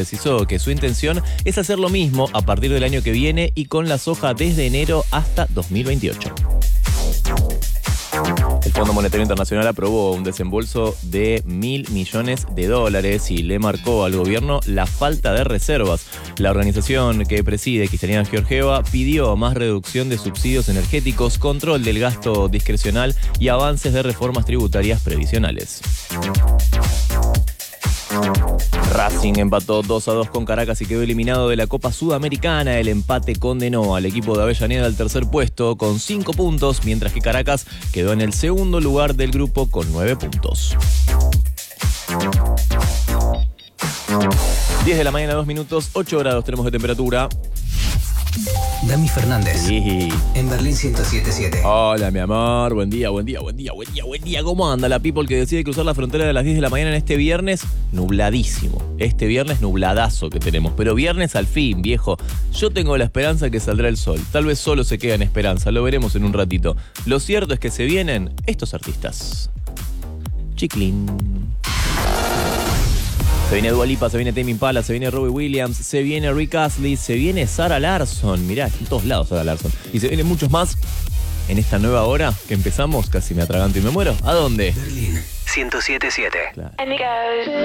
precisó que su intención es hacer lo mismo a partir del año que viene y con la soja desde enero hasta 2028. El Fondo Monetario Internacional aprobó un desembolso de $1.000 millones y le marcó al gobierno la falta de reservas. La organización que preside, Kristalina Georgieva, pidió más reducción de subsidios energéticos, control del gasto discrecional y avances de reformas tributarias previsionales. Racing empató 2-2 con Caracas y quedó eliminado de la Copa Sudamericana. El empate condenó al equipo de Avellaneda al tercer puesto con 5 puntos, mientras que Caracas quedó en el segundo lugar del grupo con 9 puntos. 10 de la mañana, 2 minutos, 8 grados tenemos de temperatura. Dami Fernández. Sí. En Berlín 107.7. Hola, mi amor. Buen día. ¿Cómo anda la people que decide cruzar la frontera de las 10 de la mañana en este viernes? Nubladísimo. Este viernes nubladazo que tenemos. Pero viernes al fin, viejo. Yo tengo la esperanza que saldrá el sol. Tal vez solo se queda en esperanza. Lo veremos en un ratito. Lo cierto es que se vienen estos artistas. Chiclin. Se viene Dua Lipa, se viene Tame Impala, se viene Robbie Williams, se viene Rick Astley, se viene Sarah Larsson. Mirá, en todos lados Sarah Larsson. Y se vienen muchos más en esta nueva hora que empezamos. Casi me atraganto y me muero. ¿A dónde? Berlín 107.7. Claro.